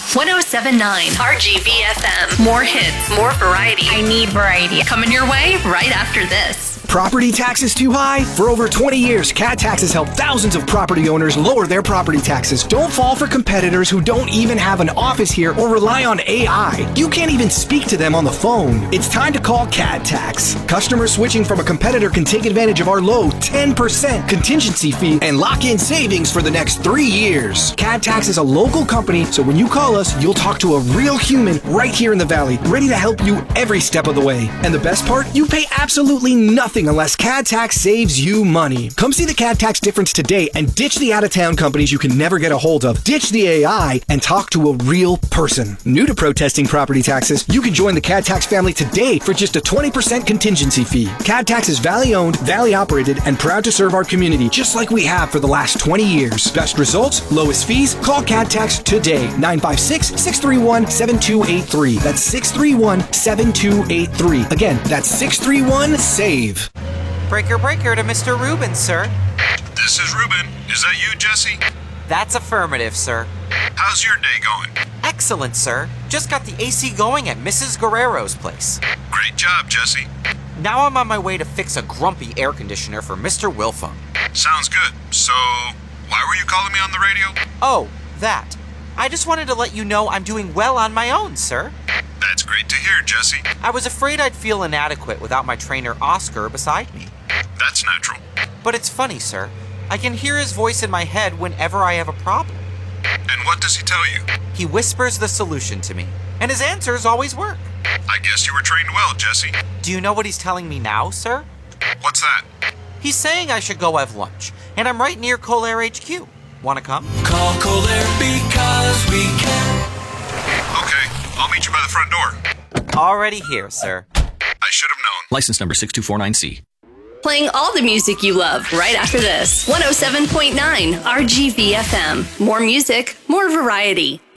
107.9 RGVFM. More hits, more variety. I need variety. Coming your way right after this. Property taxes too high? For over 20 years, Cat Tax has helped thousands of property owners lower their property taxes. Don't fall for competitors who don't even have an office here or rely on AI. You can't even speak to them on the phone. It's time to call Cat Tax. Customers switching from a competitor can take advantage of our low 10% contingency fee and lock in savings for the next 3 years. Cat Tax is a local company, so when you call us, you'll talk to a real human right here in the Valley, ready to help you every step of the way. And the best part? You pay absolutely nothing unless Cat Tax saves you money. Come see the Cat Tax difference today and ditch the out-of-town companies you can never get a hold of. Ditch the AI and talk to a real person. New to protesting property taxes, you can join the Cat Tax family today for just a 20% contingency fee. Cat Tax is Valley-owned, Valley-operated, and proud to serve our community just like we have for the last 20 years. Best results, lowest fees? Call Cat Tax today. 956-631-7283. That's 631-7283. Again, that's 631-SAVE. Breaker to Mr. Rubin, sir. This is Ruben. Is that you, Jesse? That's affirmative, sir. How's your day going? Excellent, sir. Just got the AC going at Mrs. Guerrero's place. Great job, Jesse. Now I'm on my way to fix a grumpy air conditioner for Mr. Wilfong. Sounds good. So, why were you calling me on the radio? Oh, that. I just wanted to let you know I'm doing well on my own, sir. That's great to hear, Jesse. I was afraid I'd feel inadequate without my trainer Oscar beside me. That's natural. But it's funny, sir. I can hear his voice in my head whenever I have a problem. And what does he tell you? He whispers the solution to me, and his answers always work. I guess you were trained well, Jesse. Do you know what he's telling me now, sir? What's that? He's saying I should go have lunch, and I'm right near Colair HQ. Wanna come? Call Colair because we can. Okay, I'll meet you by the front door. Already here, sir. I should have known. License number 6249C. Playing all the music you love right after this. 107.9 RGVFM. More music, more variety.